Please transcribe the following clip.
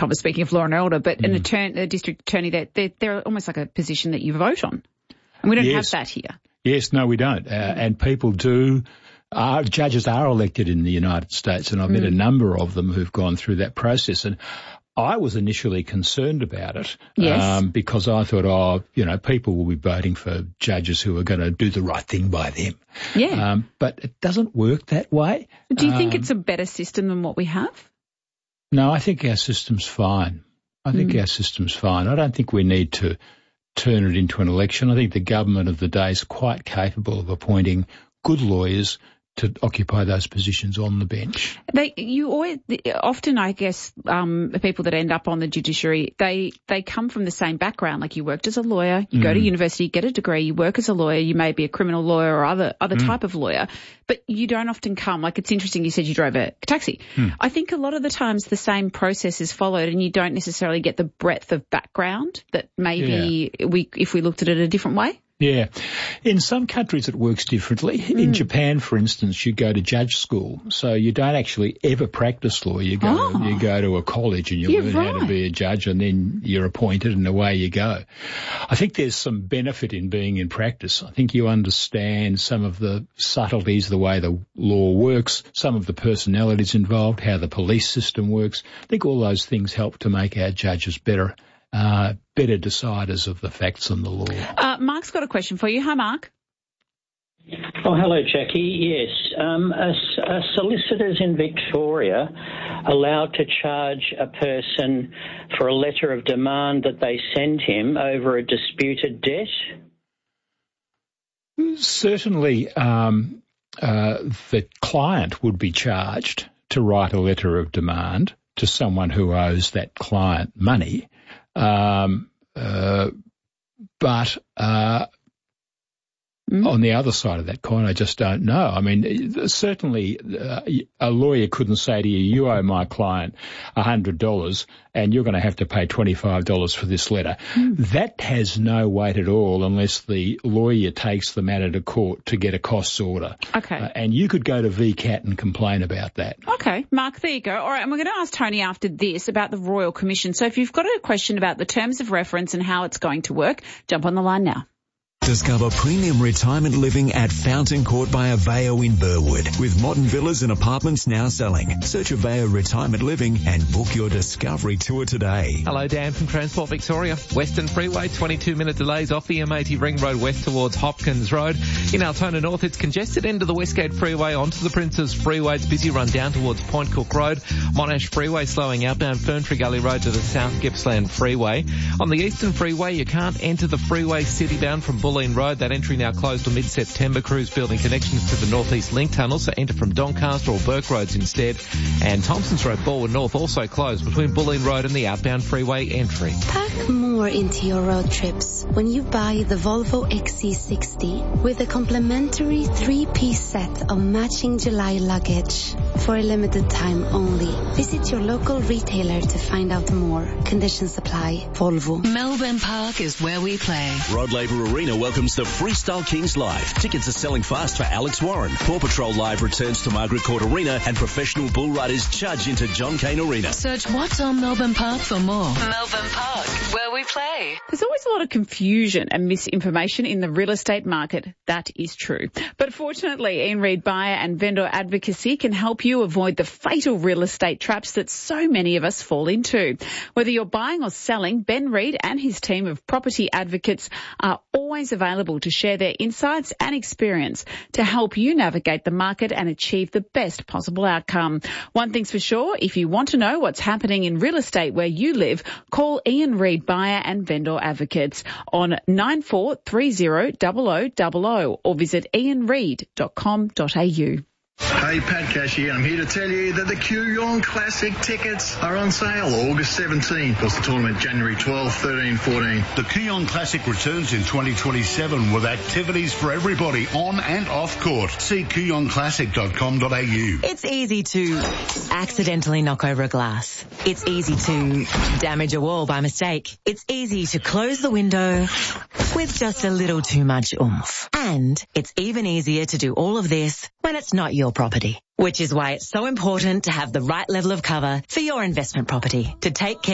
Thomas, speaking of law and order, but a district attorney, they're almost like a position that you vote on. And we don't have that here. Yes, no, we don't. And people do. Judges are elected in the United States, and I've met a number of them who've gone through that process. And I was initially concerned about it because I thought, people will be voting for judges who are going to do the right thing by them. Yeah. But it doesn't work that way. Do you think it's a better system than what we have? No, I think our system's fine. I don't think we need to turn it into an election. I think the government of the day is quite capable of appointing good lawyers to occupy those positions on the bench. Often, I guess, people that end up on the judiciary, they come from the same background. Like you worked as a lawyer, you go to university, get a degree, you work as a lawyer, you may be a criminal lawyer or other type of lawyer, but you don't often come. Like it's interesting, you said you drove a taxi. I think a lot of the times the same process is followed and you don't necessarily get the breadth of background that maybe if we looked at it a different way. Yeah. In some countries it works differently. In Japan, for instance, you go to judge school. So you don't actually ever practice law. You go to a college and you learn how to be a judge and then you're appointed and away you go. I think there's some benefit in being in practice. I think you understand some of the subtleties, the way the law works, some of the personalities involved, how the police system works. I think all those things help to make our judges better deciders of the facts and the law. Mark's got a question for you. Hi, Mark. Oh, hello, Jackie. Yes. Are solicitors in Victoria allowed to charge a person for a letter of demand that they send him over a disputed debt? Certainly, the client would be charged to write a letter of demand to someone who owes that client money. But on the other side of that coin, I just don't know. I mean, certainly a lawyer couldn't say to you, you owe my client $100 and you're going to have to pay $25 for this letter. That has no weight at all unless the lawyer takes the matter to court to get a costs order. Okay. And you could go to VCAT and complain about that. Okay, Mark, there you go. All right, and we're going to ask Tony after this about the Royal Commission. So if you've got a question about the terms of reference and how it's going to work, jump on the line now. Discover premium retirement living at Fountain Court by Aveo in Burwood. With modern villas and apartments now selling. Search Aveo Retirement Living and book your discovery tour today. Hello, Dan from Transport Victoria. Western Freeway, 22-minute delays off the M80 Ring Road west towards Hopkins Road. In Altona North, it's congested into the Westgate Freeway onto the Princes Freeway. It's busy run down towards Point Cook Road. Monash Freeway slowing outbound Ferntree Gully Road to the South Gippsland Freeway. On the Eastern Freeway, you can't enter the freeway city-bound from Bulleen Road. That entry now closed till mid-September. Crews building connections to the Northeast Link Tunnel, so enter from Doncaster or Burke Roads instead. And Thompson's Road, Balwood North, also closed between Bulleen Road and the outbound freeway entry. Pack more into your road trips when you buy the Volvo XC60 with a complimentary 3-piece set of matching July luggage for a limited time only. Visit your local retailer to find out more. Conditions apply. Volvo. Melbourne Park is where we play. Rod Laver Arena welcomes the Freestyle Kings Live. Tickets are selling fast for Alex Warren. Paw Patrol Live returns to Margaret Court Arena and professional bull riders charge into John Cain Arena. Search What's on Melbourne Park for more. Melbourne Park, where we play. There's always a lot of confusion and misinformation in the real estate market. That is true. But fortunately, Ian Reid Buyer and Vendor Advocacy can help you avoid the fatal real estate traps that so many of us fall into. Whether you're buying or selling, Ben Reid and his team of property advocates are always available to share their insights and experience to help you navigate the market and achieve the best possible outcome. One thing's for sure, if you want to know what's happening in real estate where you live, call Ian Reid Buyer and Vendor Advocates on 94300000 or visit ianreid.com.au. Hey, Pat Cash here. I'm here to tell you that the Kooyong Classic tickets are on sale August 17th. Plus the tournament January 12, 13, 14. The Kooyong Classic returns in 2027 with activities for everybody on and off court. See kooyongclassic.com.au. It's easy to accidentally knock over a glass. It's easy to damage a wall by mistake. It's easy to close the window with just a little too much oomph. And it's even easier to do all of this when it's not your property, which is why it's so important to have the right level of cover for your investment property to take care